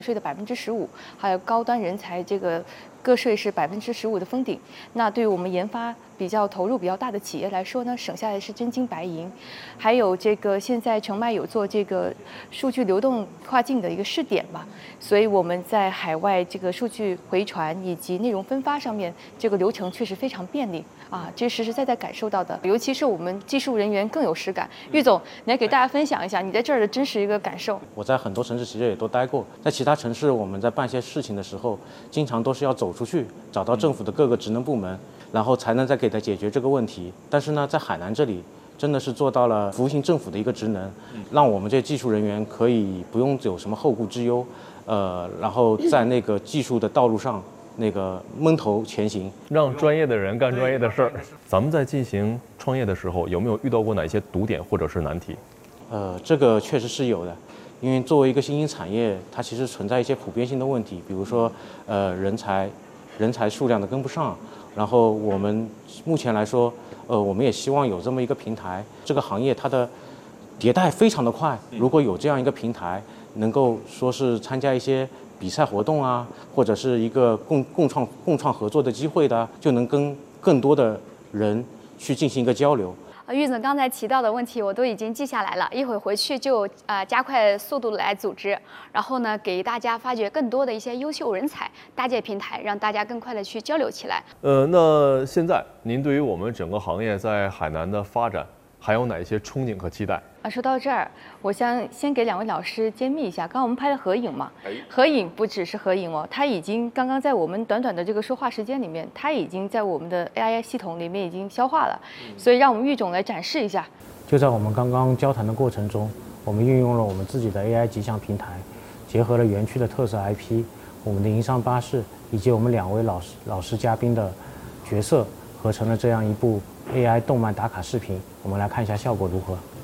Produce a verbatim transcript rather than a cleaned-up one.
税的百分之十五，还有高端人才这个个税是百分之十五的封顶。那对于我们研发比较投入比较大的企业来说呢，省下来是真金白银。还有这个现在澄迈有做这个数据流动跨境的一个试点嘛，所以我们在海外这个数据回传以及内容分发上面，这个流程确实非常便利啊，这实实在在感受到的。尤其是我们技术人员更有实感。郁总，你来给大家分享一下你在这儿的真实一个感受。 我在很多城市其实也都待过，在其他城市我们在办一些事情的时候，经常都是要走出去，找到政府的各个职能部门，然后才能再给他解决这个问题。但是呢，在海南这里，真的是做到了服务性政府的一个职能，让我们这些技术人员可以不用有什么后顾之忧，呃，然后在那个技术的道路上那个闷头前行， 让专业的人干专业的事儿。咱们在进行创业的时候，有没有遇到过哪些堵点或者是难题？ 呃，这个确实是有的。因为作为一个新兴产业，它其实存在一些普遍性的问题，比如说，呃，人才，人才数量的跟不上。然后我们目前来说，呃，我们也希望有这么一个平台。这个行业它的迭代非常的快，如果有这样一个平台，能够说是参加一些比赛活动啊，或者是一个共共创共创合作的机会的，就能跟更多的人去进行一个交流。 郁总刚才提到的问题我都已经记下来了，一会儿回去就呃加快速度来组织，然后呢给大家发掘更多的一些优秀人才，搭建平台，让大家更快的去交流起来。 呃，那现在您对于我们整个行业在海南的发展还有哪一些憧憬和期待？ 啊，说到这儿，我想先给两位老师揭秘一下，刚刚我们拍的合影嘛，合影不只是合影哦，它已经刚刚在我们短短的这个说话时间里面，它已经在我们的 A I 系统里面已经消化了，所以让我们郁总来展示一下。 就在我们刚刚交谈的过程中，我们运用了我们自己的 A I 吉祥平台，结合了园区的特色 I P， 我们的营商巴士以及我们两位老师老师嘉宾的角色，合成了这样一部 A I 动漫打卡视频。我们来看一下效果如何。